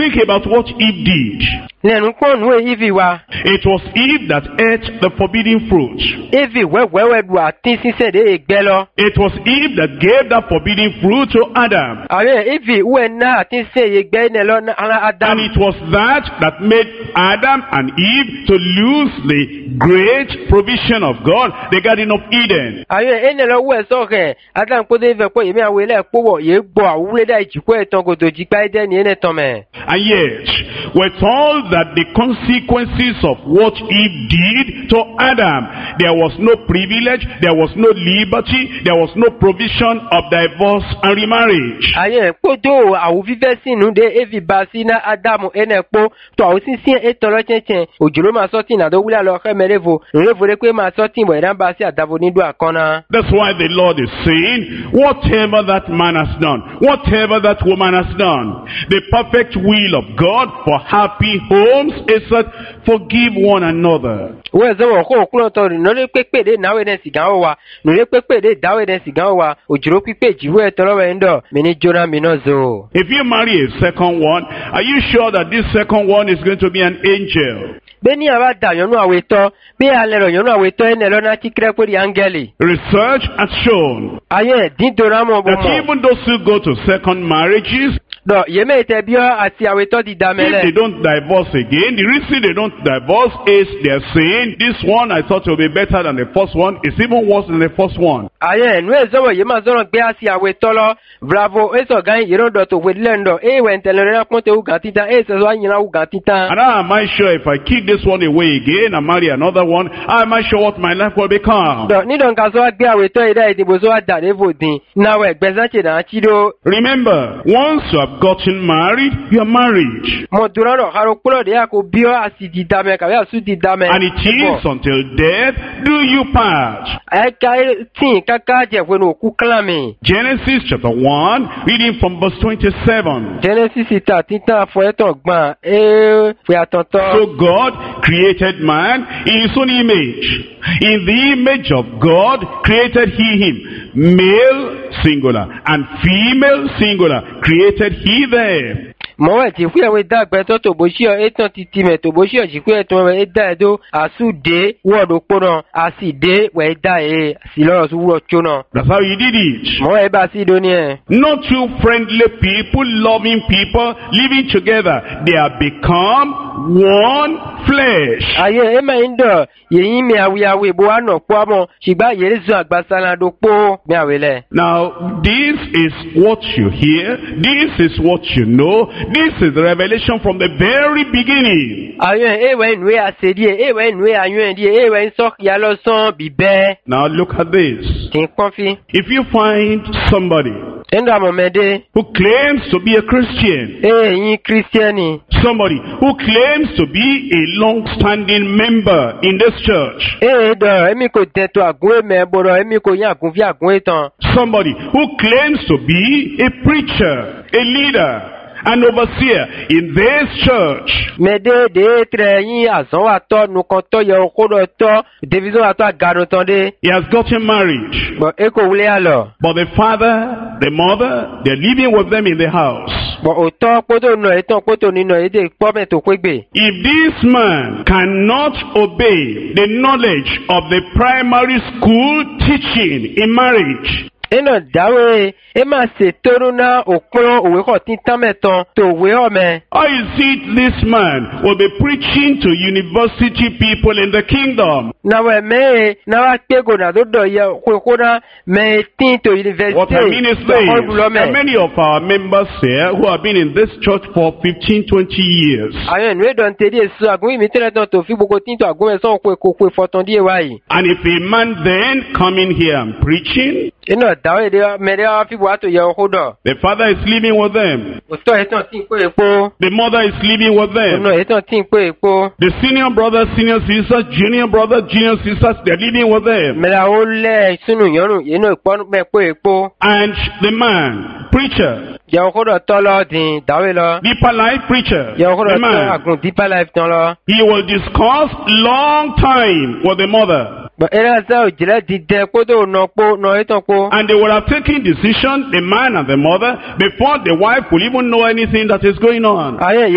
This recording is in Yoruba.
think about what Eve did. Nenu ponu Eve wa. It was Eve that ate the forbidden fruit. Eve wewe du atin sise de egbe lo. It was Eve that gave that forbidden fruit to Adam. Aye Eve we na atin se egbe ne lo na Adam. And it was that made Adam and Eve to lose the great provision of God, the Garden of Eden. Aye ene lo we so ke Adam ko de ve ko yemi awele po wo ye gbo awure da ijiko etan godo jigba ide ni ene ton me. And yet, with all that the consequences of what Eve did to Adam, there was no privilege, there was no liberty, there was no provision of divorce and remarriage. Aye podo awu vive sinu de Eve basi na Adam ene po to awu sinsin etan lo chenchen ojuro ma so tin na do wula lo remerevo re pe ma so tin bo edan basi adavo ni do akona. That's why the Lord is saying, whatever that man has done, whatever that woman has done, the perfect will of God for happy homes is that forgive one another. Wezo ko okulo to no le pepe de nawe den sigan wa no le pepe de dawe den sigan wa ojuro pipe jiwe to lo we ndo mini jona minozo. If you marry a second one, are you sure that this second one is going to be an angel? Beni aba da yonu aweto be alero yonu aweto ene lo na ti kre pe di angeli. Research has shown Aye din doramo bo that even those who go to second marriages, do yeme te bio ati aweto di damele. if they don't divorce again, the reason they don't divorce is they're saying, this one I thought will be better than the first one, it's even worse than the first one. Aye nu ezo yema zo gbe asi aweto lo bravo eso gan yero do to wedlendo e we ntelere na ponte u gatita e so anyina u gatita. And how am I sure if I kick this one away again and marry another one, how am I sure what my life will become? Do ni don ka so gbe aweto ida idibo so adare vodin na we gbesanche na chido. Remember, once you have gotten married, you are married. Mo durano haro kulo de ako bio asi di dame ka ya su di dame. And it is until death do you part. E ka tin kaka je wenu ku klame. Genesis chapter 1, reading from verse 27. Genesis ita tinta fo eton gban we atonto. So God created man in his own image. In the image of God created he him. Male singular and female singular created he them. Mo we ti fu ewe dagbe to boshi o etan titi me to boshi o ji ku etan we da edo asu de word oporo asi de we da e si lo su wo chona. That's how he did it. Mo e ba si do ni e. Not two friendly people, loving people, living together. They have become one flesh. Aye e ma indo yin mi awi bo ano po amo sigba yesu agbasala do po mi awele. Now, this is what you hear. This is what you know. This is the revelation from the very beginning. Aye e we nwe asedi e we nwe anwen di e we so ya lo son bibe. Now look at this. Tin konfi. If you find somebody Enda momede who claims to be a Christian, yin Christiani. somebody who claims to be a long-standing member in this church, Do emi ko teto agun me boro emi ko yan agun fi agun etan. somebody who claims to be a preacher, a leader, an overseer in this church, Mede de tre yin azan wa to nu kan to ye ko do to division wa to agaro ton de. he has gotten married, Bo e ko wule alo. but the father, the mother, they're living with them in the house. Bo o to poto no etan poto ni no ede po me to kwegbe. If this man cannot obey the knowledge of the primary school teaching in marriage, Eno dawe e ma se toru na okun owe ko tin tan metan to we o me. how is it this man will be preaching to university people in the kingdom? Na we me na wa pe go na do ye ko na me tin to university. What I mean is this, there are many of our members here who have been in this church for 15, 20 years. Ayen we don te die so agun mi tele ton to fi gbogbo tin to agun me so ko foton die wa yi. And if a man then coming here and preaching, Eno dawe de me de fi bo ato ye hodo. the father is living with them, O to etan tin ko epo. the mother is living with them, No etan tin ko epo. the senior brother, senior sisters, junior brother, junior sisters, they're living with them. Me la o le sunu yorun ye no ipo me ko epo. And the man, preacher, Ye hodo to lo din dawe lo. deeper life preacher, Ye hodo the to man, agun deeper life ton lo. he will discuss long time with the mother. But era sa o jile dide kodo no po no etan po. And they would have taken decision, the man and the mother, before the wife will even know anything that is going on. Aye